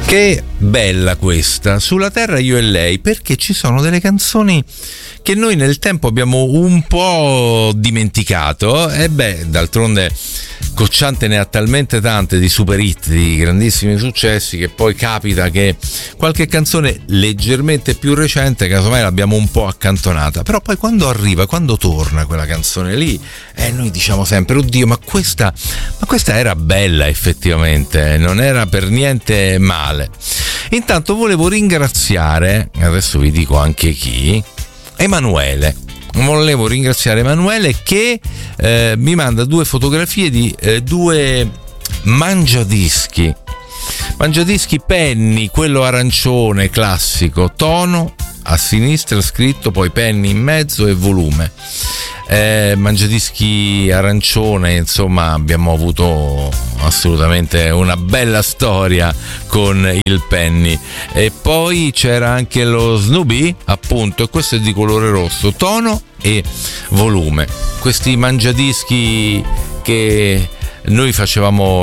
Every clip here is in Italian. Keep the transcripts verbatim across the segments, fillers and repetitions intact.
Che bella questa, Sulla terra io e lei, perché ci sono delle canzoni che noi nel tempo abbiamo un po' dimenticato e beh, d'altronde Cocciante ne ha talmente tante di super hit, di grandissimi successi, che poi capita che qualche canzone leggermente più recente casomai l'abbiamo un po' accantonata, però poi quando arriva, quando torna quella canzone lì, eh, noi diciamo sempre oddio, ma questa, ma questa era bella effettivamente, non era per niente male. Intanto volevo ringraziare, adesso vi dico anche chi, Emanuele. Volevo ringraziare Emanuele che eh, mi manda due fotografie di eh, due mangiadischi. Mangiadischi Penny, quello arancione classico, tono a sinistra scritto, poi Penny in mezzo e volume. Eh, mangiadischi arancione, insomma abbiamo avuto assolutamente una bella storia con il Penny. E poi c'era anche lo Snoopy, appunto, e questo è di colore rosso, tono e volume. Questi mangiadischi che noi facevamo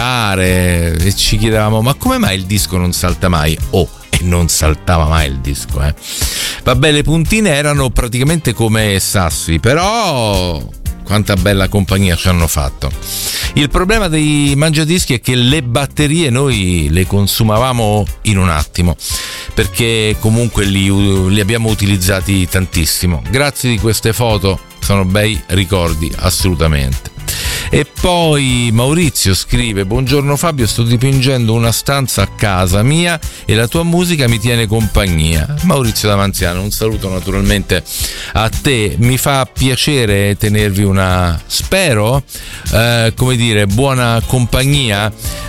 roteare e ci chiedevamo ma come mai il disco non salta mai? Oh, e non saltava mai il disco, eh. Vabbè, le puntine erano praticamente come sassi, però quanta bella compagnia ci hanno fatto. Il problema dei mangiadischi è che le batterie noi le consumavamo in un attimo, perché comunque li, li abbiamo utilizzati tantissimo. Grazie di queste foto, sono bei ricordi assolutamente. E poi Maurizio scrive: buongiorno Fabio, sto dipingendo una stanza a casa mia e la tua musica mi tiene compagnia. Maurizio Damanziano, un saluto naturalmente a te, mi fa piacere tenervi una, spero, eh, come dire, buona compagnia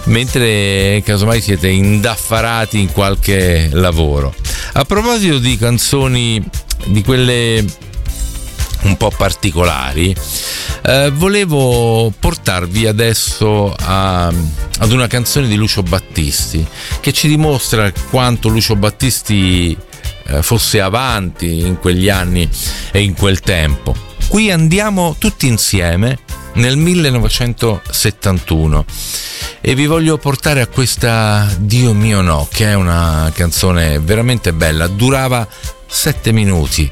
mentre casomai siete indaffarati in qualche lavoro. A proposito di canzoni, di quelle un po' particolari, eh, volevo portarvi adesso a, ad una canzone di Lucio Battisti che ci dimostra quanto Lucio Battisti eh, fosse avanti in quegli anni e in quel tempo. Qui andiamo tutti insieme nel millenovecentosettantuno e vi voglio portare a questa Dio mio no, che è una canzone veramente bella, durava sette minuti.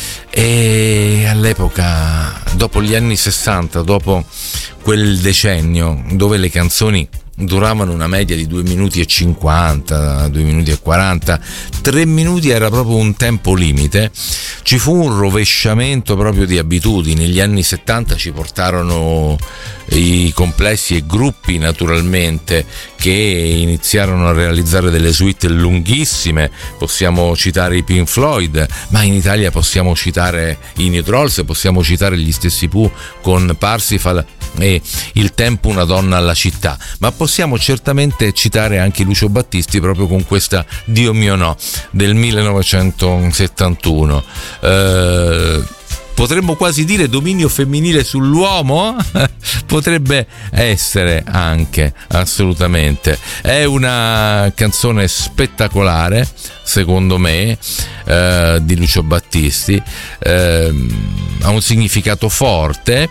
E all'epoca, dopo gli anni sessanta, dopo quel decennio dove le canzoni duravano una media di due minuti e cinquanta, due minuti e quaranta, tre minuti era proprio un tempo limite, ci fu un rovesciamento proprio di abitudini. Gli anni settanta ci portarono i complessi e gruppi naturalmente che iniziarono a realizzare delle suite lunghissime. Possiamo citare i Pink Floyd, ma in Italia possiamo citare i New Trolls, possiamo citare gli stessi Pooh con Parsifal e Il tempo una donna alla città, ma possiamo certamente citare anche Lucio Battisti proprio con questa Dio mio no del millenovecentosettantuno. Eh, potremmo quasi dire dominio femminile sull'uomo? Potrebbe essere anche, assolutamente. È una canzone spettacolare, secondo me, eh, di Lucio Battisti, eh, ha un significato forte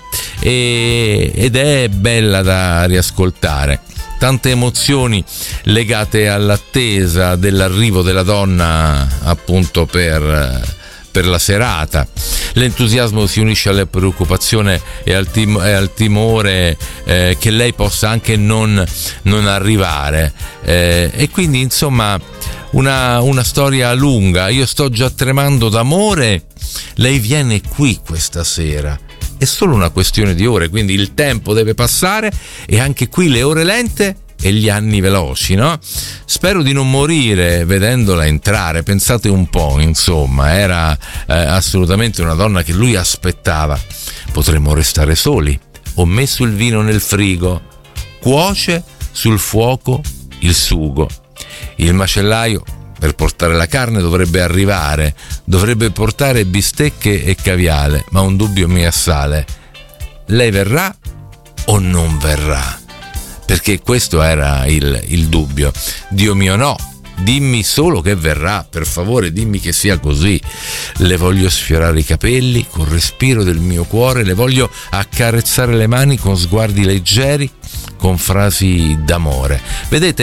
e, ed è bella da riascoltare. Tante emozioni legate all'attesa dell'arrivo della donna appunto per... per la serata. L'entusiasmo si unisce alla preoccupazione e al, tim- e al timore eh, che lei possa anche non, non arrivare, eh, e quindi insomma una, una storia lunga. Io sto già tremando d'amore, lei viene qui questa sera, è solo una questione di ore, quindi il tempo deve passare e anche qui le ore lente e gli anni veloci, no? Spero di non morire vedendola entrare. Pensate un po', insomma, era eh, assolutamente una donna che lui aspettava. Potremmo restare soli. Ho messo il vino nel frigo, cuoce sul fuoco il sugo. Il macellaio per portare la carne dovrebbe arrivare, dovrebbe portare bistecche e caviale, ma un dubbio mi assale: lei verrà o non verrà? Perché questo era il, il dubbio. Dio mio no, dimmi solo che verrà, per favore dimmi che sia così. Le voglio sfiorare i capelli col respiro del mio cuore, le voglio accarezzare le mani con sguardi leggeri, con frasi d'amore. Vedete,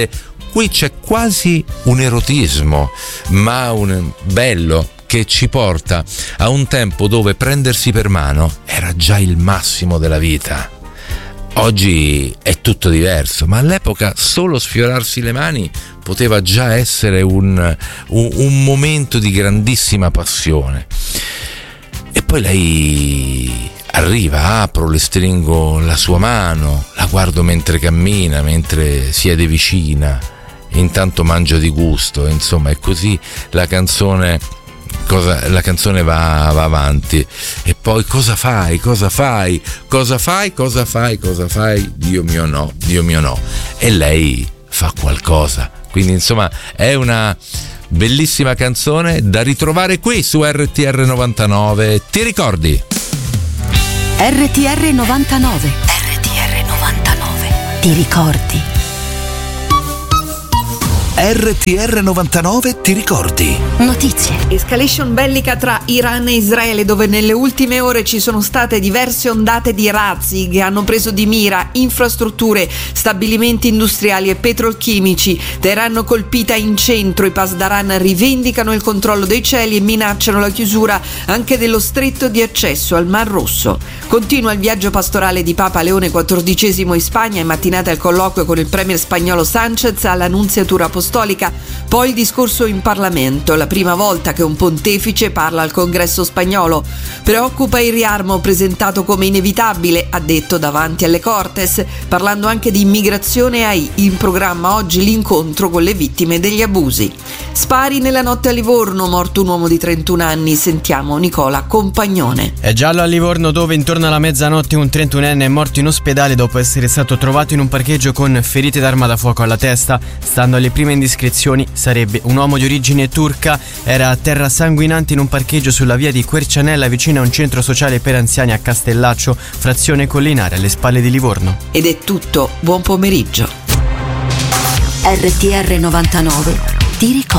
qui c'è quasi un erotismo, ma un bello, che ci porta a un tempo dove prendersi per mano era già il massimo della vita. Oggi è tutto diverso, ma all'epoca solo sfiorarsi le mani poteva già essere un, un, un momento di grandissima passione. E poi lei arriva, apro, le stringo la sua mano, la guardo mentre cammina, mentre siede vicina, e intanto mangio di gusto, insomma, e così la canzone Cosa, la canzone va, va avanti. E poi cosa fai, cosa fai, cosa fai, cosa fai, cosa fai, Dio mio no, Dio mio no. E lei fa qualcosa. Quindi insomma è una bellissima canzone da ritrovare qui su R T R novantanove. Ti ricordi? R T R novantanove. R T R novantanove. Ti ricordi? R T R novantanove ti ricordi? Notizie. Escalation bellica tra Iran e Israele, dove nelle ultime ore ci sono state diverse ondate di razzi che hanno preso di mira infrastrutture, stabilimenti industriali e petrolchimici. Teheran colpita in centro, i Pasdaran rivendicano il controllo dei cieli e minacciano la chiusura anche dello stretto di accesso al Mar Rosso. Continua il viaggio pastorale di Papa Leone quattordicesimo in Spagna, in mattinata il colloquio con il premier spagnolo Sánchez all'Annunziatura Apostolica. Poi il discorso in Parlamento, la prima volta che un pontefice parla al Congresso spagnolo. Preoccupa il riarmo presentato come inevitabile, ha detto davanti alle Cortes, parlando anche di immigrazione A I. In programma oggi l'incontro con le vittime degli abusi. Spari nella notte a Livorno, morto un uomo di trentuno anni. Sentiamo Nicola Compagnone. È giallo a Livorno, dove intorno alla mezzanotte un trentunenne è morto in ospedale dopo essere stato trovato in un parcheggio con ferite d'arma da fuoco alla testa. Stando alle prime indiscrezioni, sarebbe un uomo di origine turca, era a terra sanguinante in un parcheggio sulla via di Quercianella vicino a un centro sociale per anziani a Castellaccio, frazione collinare alle spalle di Livorno. Ed è tutto, buon pomeriggio. R T R novantanove ti ricordi?